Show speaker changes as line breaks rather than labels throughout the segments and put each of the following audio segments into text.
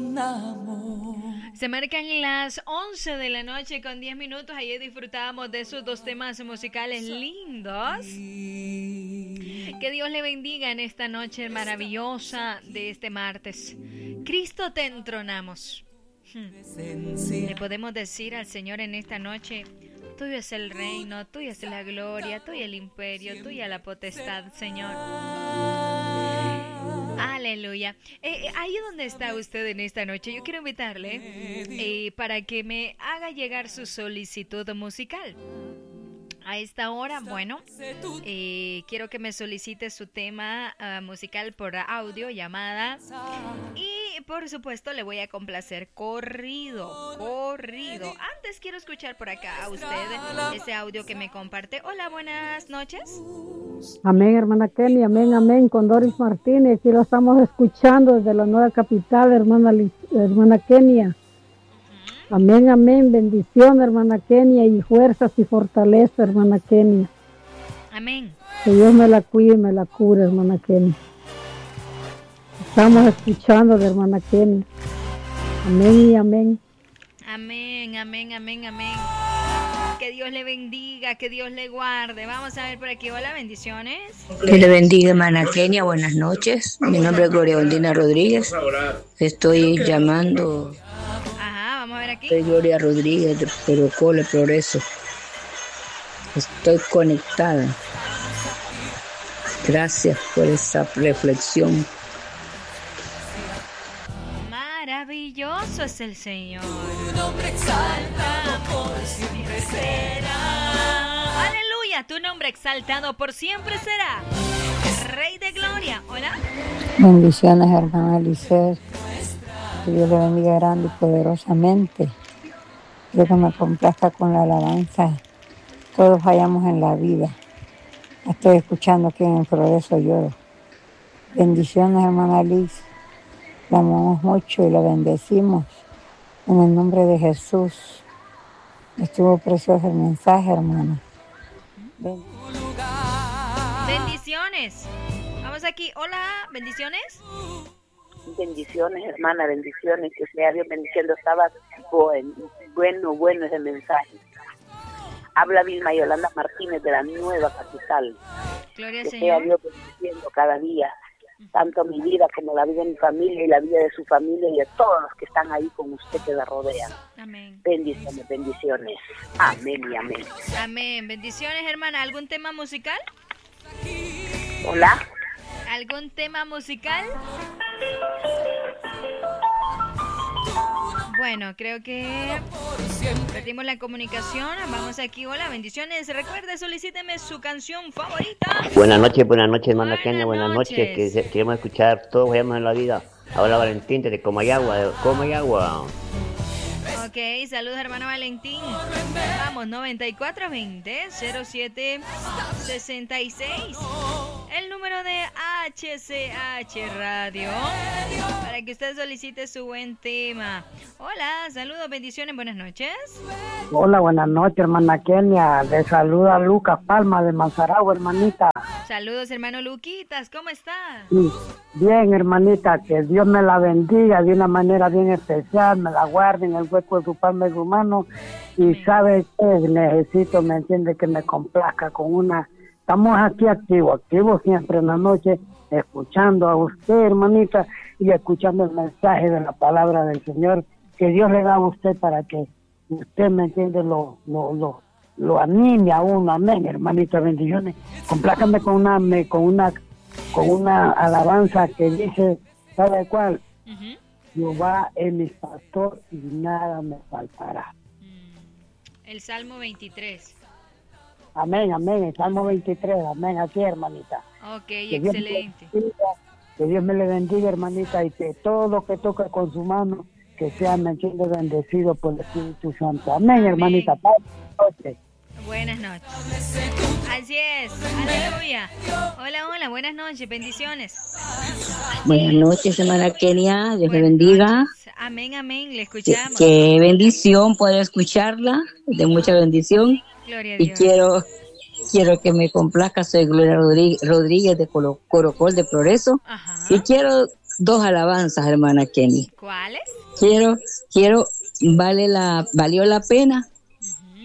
Se marcan las 11 de la noche con 10 minutos. Ayer disfrutábamos de esos dos temas musicales lindos. Que Dios le bendiga en esta noche maravillosa de este martes. Cristo te entronamos. Le podemos decir al Señor en esta noche: tuyo es el reino, tuya es la gloria, tuyo el imperio, tuya la potestad, Señor. Aleluya. Ahí donde está usted en esta noche, yo quiero invitarle para que me haga llegar su solicitud musical. A esta hora, bueno, quiero que me solicite su tema musical por audio, llamada, y por supuesto le voy a complacer corrido. Antes quiero escuchar por acá a usted ese audio que me comparte. Hola, buenas noches.
Amén, hermana Kenny, amén, con Doris Martínez. Aquí lo estamos escuchando desde la nueva capital, hermana Kenia. Amén, bendición, hermana Kenia, y fuerzas y fortaleza, hermana Kenia.
Amén.
Que Dios me la cuide y me la cure, hermana Kenia. Estamos escuchando de hermana Kenia. Amén y amén.
Amén. Que Dios le bendiga, que Dios le guarde. Vamos a ver por aquí. Hola, bendiciones.
Que le bendiga, hermana Kenia. Buenas noches. Mi nombre es Gloria Ondina Rodríguez. Estoy llamando.
Ajá, vamos a ver aquí.
Soy Gloria Rodríguez de Perocole Progreso. Estoy conectada. Gracias por esa reflexión.
Maravilloso es el Señor. Tu nombre exaltado por siempre será. Aleluya, tu nombre exaltado por siempre será. Rey de gloria. Hola.
Bendiciones, hermana Eliseo. Que Dios le bendiga grande y poderosamente. Quiero que me complazca con la alabanza. Todos fallamos en la vida. La estoy escuchando aquí en el Progreso Lloro. Bendiciones, hermana Liz. La amamos mucho y la bendecimos. En el nombre de Jesús. Estuvo precioso el mensaje, hermana.
Bendiciones. Vamos aquí. Hola, bendiciones.
Bendiciones, hermana, bendiciones. Que sea Dios bendiciendo. Estaba bueno ese mensaje. Habla Vilma Yolanda Martínez de la nueva capital.
Gloria al
que
Señor.
sea Dios bendiciendo cada día, tanto mi vida como la vida de mi familia y la vida de su familia y de todos los que están ahí con usted que la rodean.
Amén.
Bendiciones. Amén y amén.
Amén. Bendiciones, hermana. ¿Algún tema musical?
Hola.
¿Algún tema musical? Bueno, creo que perdimos la comunicación. Vamos aquí. Hola, bendiciones. Recuerde, solicíteme su canción favorita.
Buenas noches, hermana Kenia. Buenas noches. Que queremos escuchar Todos Fallamos en la Vida. Habla Valentín de Comayagua.
Ok, saludos, hermano Valentín. Vamos, 9420-0766. El número de HCH Radio para que usted solicite su buen tema. Hola, saludos, bendiciones, buenas noches.
Hola, buenas noches, hermana Kenia. Le saluda Lucas Palma de Manzaragua, hermanita.
Saludos, hermano Luquitas, ¿cómo está?
Bien, hermanita, que Dios me la bendiga de una manera bien especial, me la guarde en el hueco de su palma y su mano. Y amén. Sabe que necesito, me entiende, que me complazca con una. Estamos aquí activos siempre en la noche, escuchando a usted, hermanita, y escuchando el mensaje de la palabra del Señor que Dios le da a usted para que usted, me entiende, lo anime a uno. Amén, hermanita, bendiciones. Complácame con una alabanza que dice, ¿sabe cuál? Jehová es mi pastor y nada me faltará.
El Salmo 23.
Amén, el Salmo 23, amén, aquí, hermanita.
Ok, que excelente.
Que Dios me le bendiga, hermanita, y que todo lo que toca con su mano, que sea, me entiende, bendecido por el Espíritu Santo. Amén, hermanita.
Buenas noches. Así es, aleluya. Hola, buenas noches, bendiciones.
Buenas noches, hermana Kenia, Dios le bendiga.
Noches. Amén, le escuchamos.
Qué bendición poder escucharla, de mucha bendición.
Gloria a Dios.
Y quiero que me complazca, soy Gloria Rodríguez de Corocol de Progreso.
Ajá.
Y quiero dos alabanzas, hermana Kenny.
¿Cuáles?
Quiero, valió la pena.
Uh-huh.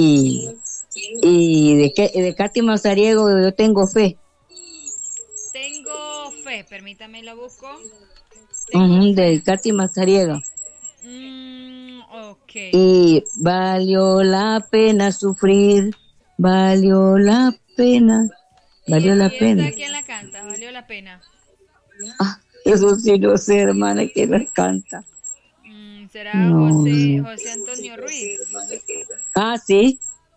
Y de Katy Mazariego, yo tengo fe.
Tengo fe, permítame lo busco.
De Katy Mazariego.
Okay.
Y valió la pena sufrir, valió la pena.
¿Quién la canta? Valió la pena.
Eso sí no sé, hermana, ¿quién la canta?
¿Será José Antonio Ruiz?
Sí,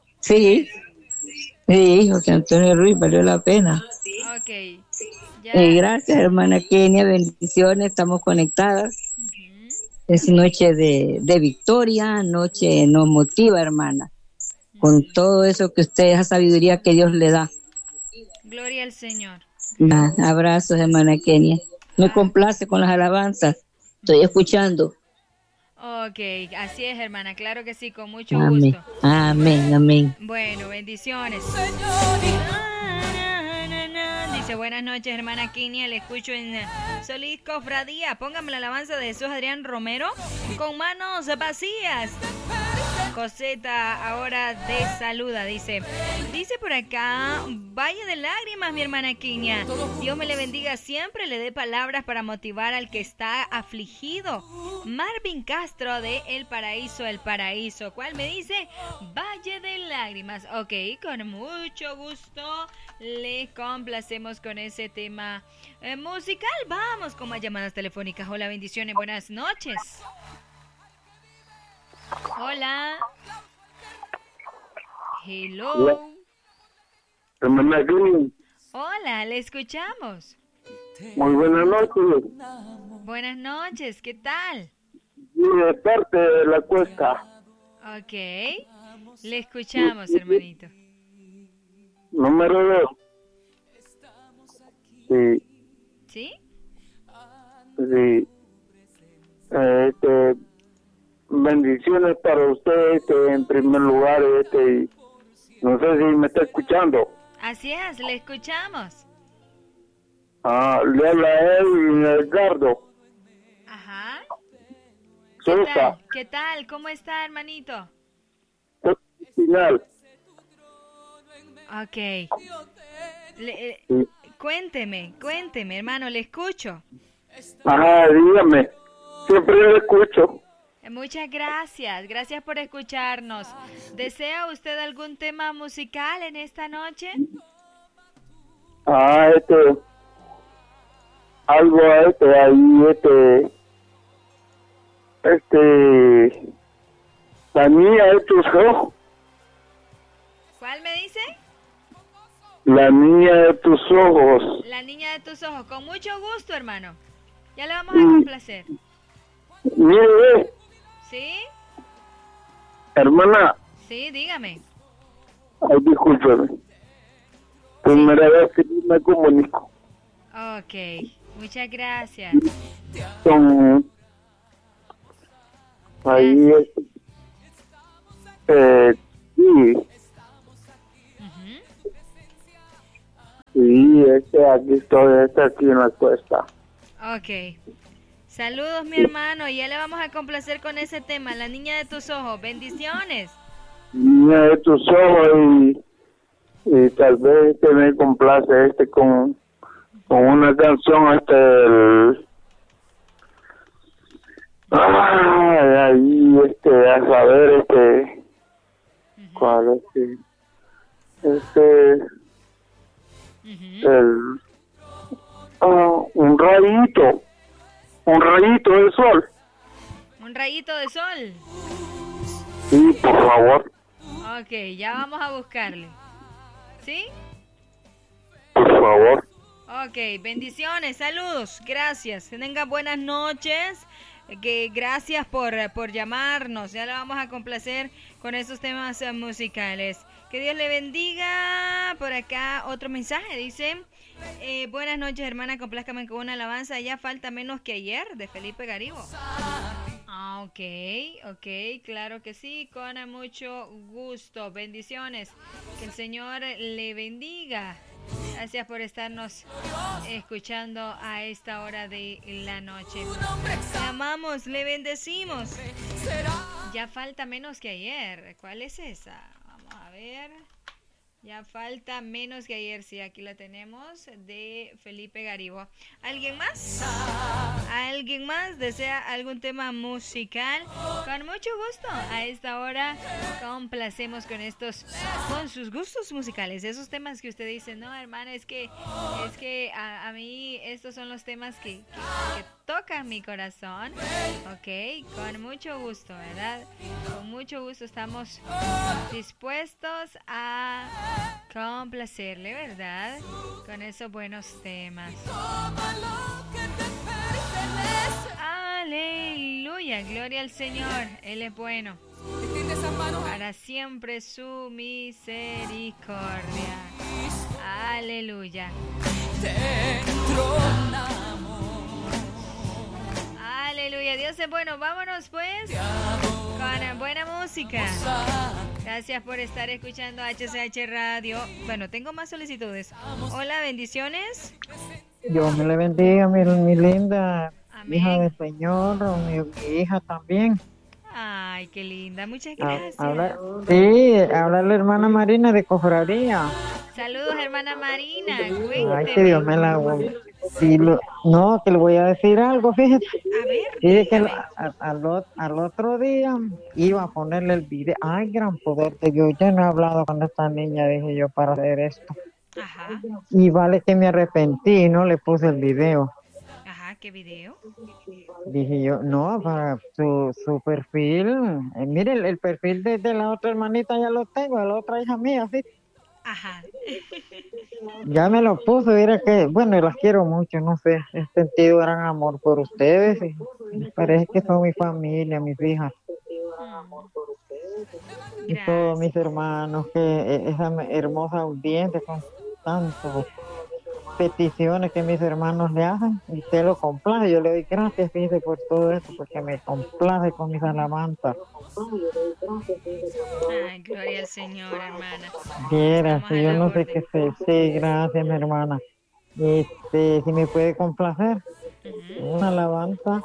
José Antonio Ruiz, valió la pena.
Ok. Ya.
Gracias, hermana Kenia, bendiciones, estamos conectadas.
Uh-huh.
Es noche de victoria, noche nos motiva, hermana, con todo eso que usted, esa sabiduría que Dios le da.
Gloria al Señor.
Abrazos, hermana Kenia. Me complace con las alabanzas, estoy escuchando.
Ok, así es, hermana, claro que sí, con mucho
Amén.
gusto.
Amén.
Bueno, bendiciones. Dice, buenas noches, hermana Kenia, le escucho en Solís Cofradía. Póngame la alabanza de Jesús Adrián Romero, con manos vacías. Coseta ahora te saluda, dice por acá, Valle de Lágrimas, mi hermana Kenia. Dios me le bendiga siempre, le dé palabras para motivar al que está afligido. Marvin Castro de El Paraíso. ¿Cuál me dice? Valle de Lágrimas. Ok, con mucho gusto le complacemos con ese tema musical. Vamos con más llamadas telefónicas. Hola, bendiciones, buenas noches. Hola. Hello. Hola, le escuchamos.
Muy buenas noches.
Buenas noches, ¿qué tal?
Sí, de parte de la Cuesta.
Ok, le escuchamos, hermanito.
Número 2. Sí.
¿Sí?
Sí. Bendiciones para usted, en primer lugar, no sé si me está escuchando.
Así es, le escuchamos.
Le habla él, Edgardo.
Ajá.
Sosa.
¿Qué tal? ¿Cómo está, hermanito?
Final.
Ok. Cuénteme, hermano, le escucho.
Dígame. Siempre le escucho.
Muchas gracias por escucharnos. ¿Desea usted algún tema musical en esta noche?
Algo ahí, la niña de tus ojos.
¿Cuál me dice?
La niña de tus ojos.
La niña de tus ojos, con mucho gusto, hermano. Ya le vamos a complacer.
Mire,
¿Sí?
hermana.
Sí, dígame.
Discúlpeme. Primera vez que me comunico.
Ok, muchas gracias.
Ahí sí. Sí, aquí estoy, aquí en la Cuesta.
Ok. Saludos, mi hermano. Ya le vamos a complacer con ese tema, La niña de tus ojos. Bendiciones.
Niña de tus ojos y tal vez me complace con una canción ahí a saber cuál es un rayito del sol.
¿Un rayito de sol?
Sí, por favor.
Ok, ya vamos a buscarle. ¿Sí?
Por favor.
Ok, bendiciones, saludos, gracias. Que tengan buenas noches. Gracias por llamarnos. Ya le vamos a complacer con esos temas musicales. Que Dios le bendiga. Por acá otro mensaje dice: buenas noches, hermana, complázcame con una alabanza. Ya falta menos que ayer, de Felipe Garibo. Ok, claro que sí, con mucho gusto. Bendiciones, que el Señor le bendiga. Gracias por estarnos escuchando a esta hora de la noche. Le amamos, le bendecimos. Ya falta menos que ayer. ¿Cuál es esa? Vamos a ver. Ya falta menos que ayer. Sí, aquí la tenemos, de Felipe Garibo. ¿Alguien más? ¿Alguien más desea algún tema musical? Con mucho gusto. A esta hora complacemos con sus gustos musicales. Esos temas que usted dice, no, hermana, es que a mí estos son los temas que tocan mi corazón. Ok, con mucho gusto, ¿verdad? Con mucho gusto estamos dispuestos a complacerle, ¿verdad? Con esos buenos temas. Aleluya, gloria al Señor, Él es bueno. Para siempre su misericordia. Aleluya. Aleluya, Dios es bueno. Vámonos pues con buena música. Gracias por estar escuchando HCH Radio. Bueno, tengo más solicitudes. Hola, bendiciones.
Dios me le bendiga, mi linda.
Amén.
Hija del Señor, mi hija también.
Ay, qué linda, muchas gracias.
Habla la hermana Marina de Cofradía.
Saludos, hermana Marina.
Ay, que Dios me la... Sí, no, que le voy a decir algo, fíjate.
A ver.
Dice que al otro día iba a ponerle el video. Ay, gran poder de Dios. Yo no he hablado con esta niña, dije yo, para hacer esto.
Ajá.
Y vale que me arrepentí y no le puse el video.
Ajá, ¿qué video?
Dije yo, no, para su perfil. Mire, el perfil de la otra hermanita ya lo tengo, de la otra hija mía, sí.
Ajá.
Ya me lo puso, mira que, bueno, las quiero mucho, no sé, he sentido gran amor por ustedes. Y parece que son mi familia, mis hijas. Y todos mis hermanos, que esa hermosa audiencia con tantas peticiones que mis hermanos le hacen, y usted lo complace. Yo le doy gracias, fíjese, por todo esto, porque me complace con mis alabanzas.
Ay, gloria al Señor, hermana.
Quiera, si yo no sé qué sé. Sí, gracias, mi hermana. Si me puede complacer, una alabanza.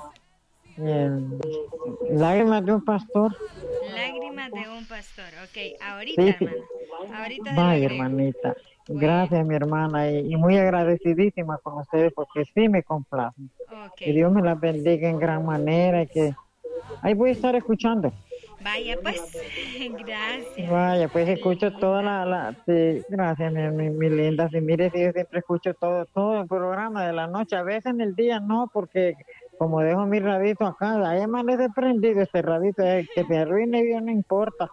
Lágrimas de un pastor.
Lágrimas de un pastor. Ok, ahorita,
Sí.
hermana. Ahorita
Vaya, hermanita. Gracias, mi hermana, y muy agradecidísima con ustedes porque sí me complacen.
Okay.
Que Dios me las bendiga en gran manera y que ahí voy a estar escuchando.
Vaya, pues, gracias.
Vaya, pues escucho toda sí, gracias, mi linda. Sí, mire, sí, yo siempre escucho todo el programa de la noche. A veces en el día no, porque como dejo mi radito acá, ahí me he desprendido este radito, que se arruine, Dios no importa.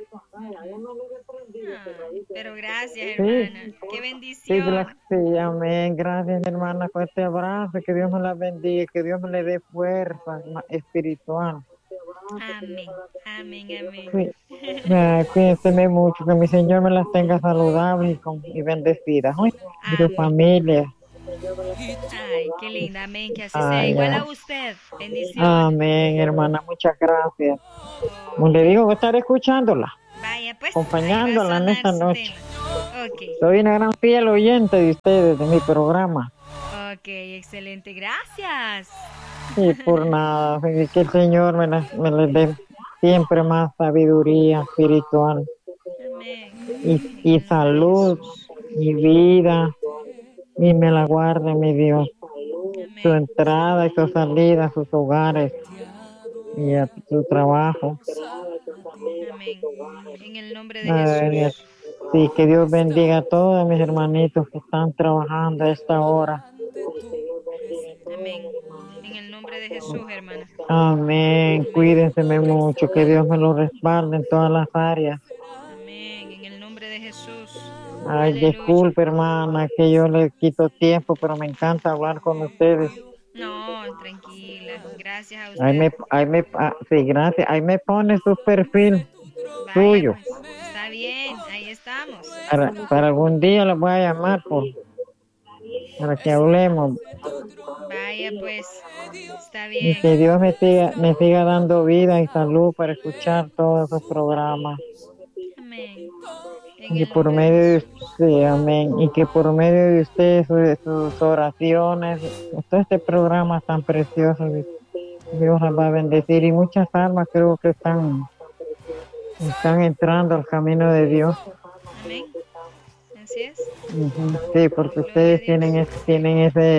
Pero gracias, hermana.
Sí.
Qué bendición.
Sí, amén. Gracias, mi hermana, por este abrazo. Que Dios me la bendiga, que Dios me le dé fuerza espiritual.
Amén, amén, amén.
Cuídense mucho, que mi Señor me las tenga saludables y bendecidas. Y su familia.
Ay, qué linda, amén, que así sea. Igual a usted, bendición.
Amén, hermana, muchas gracias. Como le digo, voy a estar escuchándola.
Vaya, pues,
acompañándola en esta noche.
Okay.
Soy una gran fiel oyente de ustedes, de mi programa.
Ok, excelente, gracias.
Y por nada, que el Señor me les dé siempre más sabiduría espiritual.
Amén.
Y salud, y vida, y me la guarde, mi Dios.
Amén.
Su entrada y su salida a sus hogares y a su trabajo.
Amén. En el nombre de Jesús.
Sí, que Dios bendiga a todos mis hermanitos que están trabajando a esta hora.
Amén. En el nombre de Jesús, hermana.
Amén. Cuídense mucho, que Dios me lo respalde en todas las áreas.
Amén. En el nombre de Jesús.
Ay,
Aleluya.
disculpe, hermana, que yo le quito tiempo, pero me encanta hablar con ustedes.
No, tranquila. Gracias a usted.
Sí, gracias. Ahí me pone su perfil.
Vaya,
suyo.
Pues, está bien, ahí estamos.
Para algún día les voy a llamar para que hablemos.
Vaya, pues, está
Y
bien.
que Dios me siga dando vida y salud para escuchar todos esos programas.
Amén. En
Y
el
por
nombre de
medio de
Jesús.
usted, amén. Y que por medio de usted, sus oraciones, todo este programa tan precioso, Dios las va a bendecir. Y muchas almas creo que están entrando al camino de Dios.
Amén. Así es.
Ujú. Sí, porque
Gloria a
ustedes
Dios.
tienen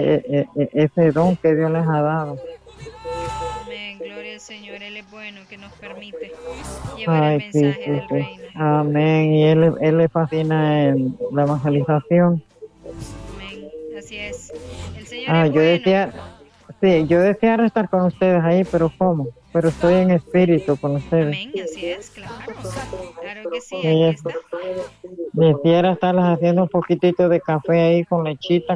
ese don que Dios les ha dado.
Amén. Gloria al Señor. Él es bueno que nos permite llevar el
Ay, sí,
mensaje
sí,
del
sí.
reino.
Amén. Y él le fascina la evangelización.
Amén. Así es. El Señor
Ah,
es bueno.
yo deseara estar con ustedes ahí, pero ¿cómo? Pero estoy en espíritu con ustedes.
Amén. Así es, claro. Claro que sí,
Y
aquí está.
deseara estarles haciendo un poquitito de café ahí con lechita,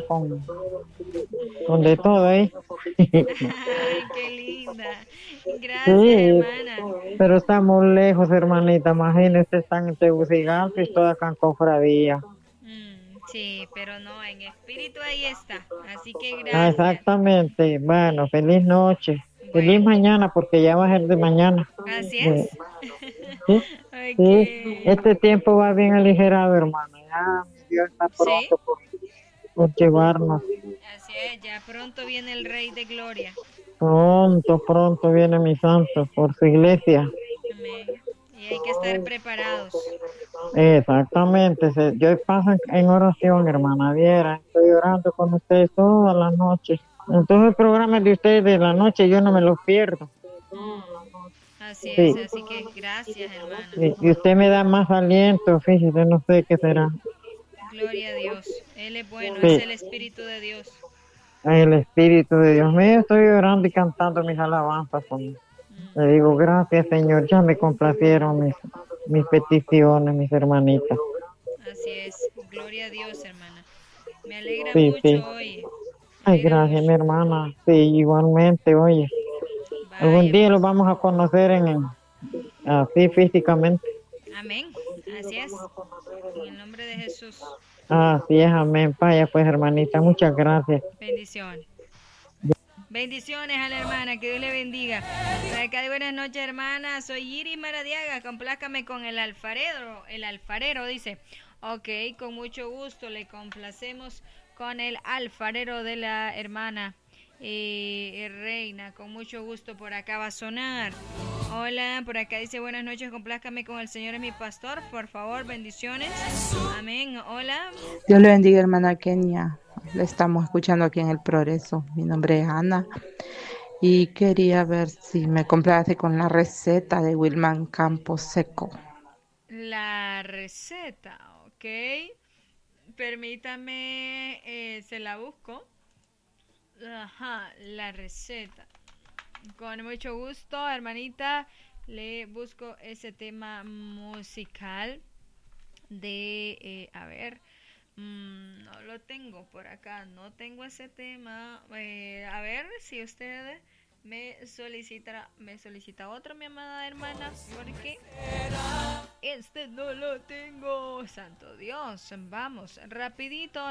con de todo ahí.
Ay, qué linda. Gracias,
Sí,
hermana.
pero estamos lejos, hermanita. Imagínese, están en Tegucigalpa y toda Cancofradía.
Sí, pero no, en espíritu ahí está. Así que
Ah,
gracias.
exactamente. Bueno, feliz noche. Feliz
Bueno,
mañana, porque ya va a ser de mañana.
así es.
Sí, sí.
Ok.
Este tiempo va bien aligerado, hermano. Ya Dios está
Sí,
pronto por llevarnos.
así es. Ya pronto viene el Rey de Gloria.
Pronto, pronto viene mi santo por su iglesia.
Amén. Y hay que estar preparados.
Exactamente. Yo paso en oración, hermana Viera. Estoy orando con ustedes todas las noches. Entonces el programa de ustedes de la noche yo no me los pierdo.
Así es,
Sí.
así que gracias, hermana.
Sí, y usted me da más aliento, fíjese, no sé qué será.
Gloria a Dios. Él es bueno,
Sí.
es el Espíritu de Dios.
El Espíritu de Dios mío, estoy orando y cantando mis alabanzas. Le digo, gracias, Señor, ya me complacieron mis peticiones, mis hermanitas.
Así es. Gloria a Dios, hermana. Me alegra
Sí,
mucho
sí.
hoy. Me
Ay,
alegra
gracias, mi
mucho.
hermana. Sí, igualmente, oye. Algún
Vaya,
día
pues.
los vamos a conocer así físicamente.
Amén. Así es. En el nombre de Jesús.
Así es, amén. Vaya, pues, hermanita, muchas gracias.
Bendiciones. Bendiciones a la hermana, que Dios le bendiga. Por acá de buenas noches, hermana. Soy Iris Maradiaga. Complácame con el alfarero. El alfarero dice: ok, con mucho gusto le complacemos con el alfarero de la hermana Reina. Con mucho gusto por acá va a sonar. Hola, por acá dice: buenas noches, complázcame con el Señor es mi pastor. Por favor, bendiciones. Amén. Hola.
Dios le bendiga, hermana Kenia. Le estamos escuchando aquí en El Progreso. Mi nombre es Ana y quería ver si me complace con la receta de Wilman Campos Seco.
La receta, ok. Permítame, se la busco. Ajá, la receta. Con mucho gusto, hermanita, le busco ese tema musical de, a ver, no lo tengo por acá, no tengo ese tema. A ver si usted me solicita otro, mi amada hermana, porque este no lo tengo. Santo Dios, vamos, rapidito,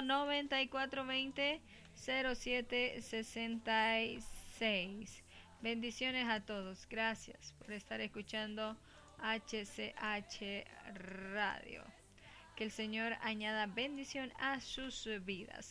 9420-0766. Bendiciones a todos, gracias por estar escuchando HCH Radio. Que el Señor añada bendición a sus vidas.